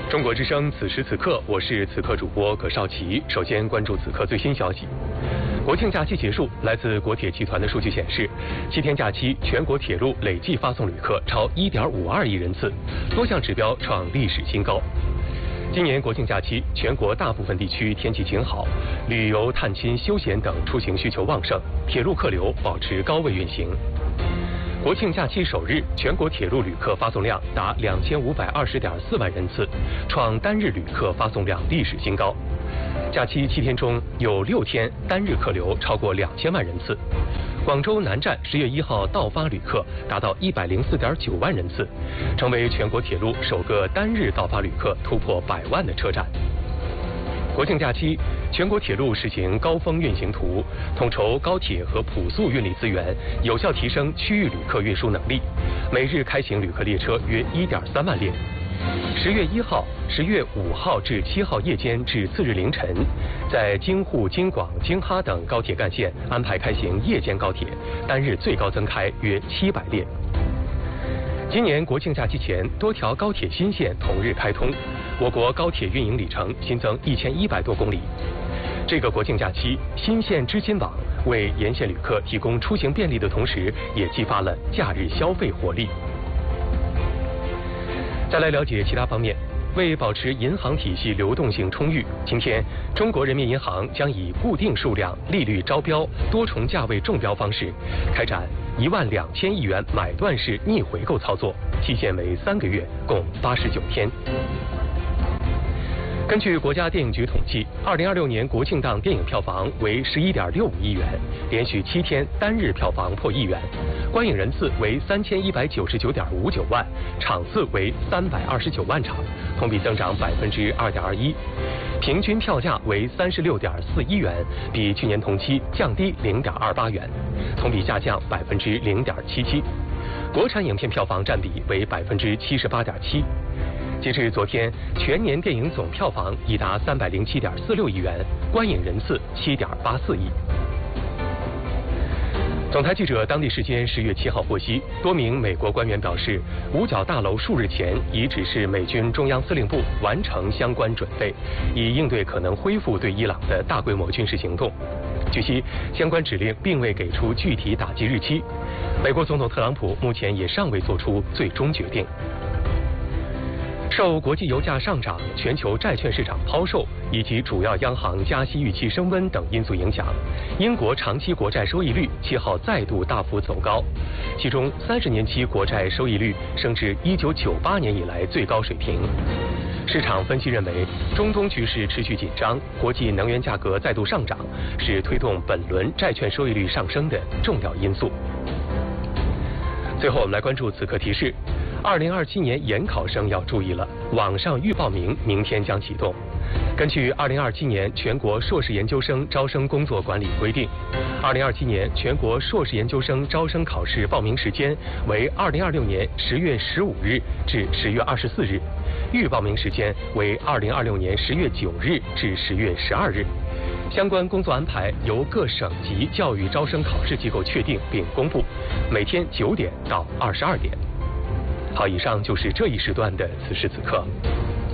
中国之声，此时此刻，我是此刻主播葛少奇。首先关注此刻最新消息。国庆假期结束，来自国铁集团的数据显示，7天假期全国铁路累计发送旅客超1.52亿人次，多项指标创历史新高。今年国庆假期，全国大部分地区天气晴好，旅游、探亲、休闲等出行需求旺盛，铁路客流保持高位运行。国庆假期首日，全国铁路旅客发送量达2520.4万人次，创单日旅客发送量历史新高。假期7天中有6天单日客流超过2000万人次。广州南站10月1号到发旅客达到104.9万人次，成为全国铁路首个单日到发旅客突破100万的车站。国庆假期，全国铁路实行高峰运行图，统筹高铁和普速运力资源，有效提升区域旅客运输能力。每日开行旅客列车约1.3万列。10月1号、10月5号至7号夜间至次日凌晨，在京沪、京广、京哈等高铁干线安排开行夜间高铁，单日最高增开约700列。今年国庆假期前，多条高铁新线同日开通，我国高铁运营里程新增1100多公里。这个国庆假期，新线知心网为沿线旅客提供出行便利的同时，也激发了假日消费活力。再来了解其他方面。为保持银行体系流动性充裕，今天中国人民银行将以固定数量、利率招标、多重价位中标方式，开展12000亿元买断式逆回购操作，期限为3个月，共89天。根据国家电影局统计，2026年国庆档电影票房为11.65亿元，连续7天单日票房破1亿元，观影人次为3199.59万，场次为329万场，同比增长2.21%，平均票价为36.41元，比去年同期降低0.28元，同比下降0.77%。国产影片票房占比为78.7%。截至昨天，全年电影总票房已达307.46亿元，观影人次7.84亿。总台记者当地时间10月7号获悉，多名美国官员表示，五角大楼数日前已指示美军中央司令部完成相关准备，以应对可能恢复对伊朗的大规模军事行动。据悉，相关指令并未给出具体打击日期。美国总统特朗普目前也尚未做出最终决定。受国际油价上涨、全球债券市场抛售以及主要央行加息预期升温等因素影响，英国长期国债收益率7号再度大幅走高，其中30年期国债收益率升至1998年以来最高水平。市场分析认为，中东局势持续紧张，国际能源价格再度上涨，是推动本轮债券收益率上升的重要因素。最后，我们来关注此刻提示：2027年研考生要注意了，网上预报名明天将启动。根据2027年全国硕士研究生招生工作管理规定，2027年全国硕士研究生招生考试报名时间为2026年10月15日至10月24日，预报名时间为2026年10月9日至10月12日。相关工作安排由各省级教育招生考试机构确定并公布，每天9点到22点。好，以上就是这一时段的此时此刻。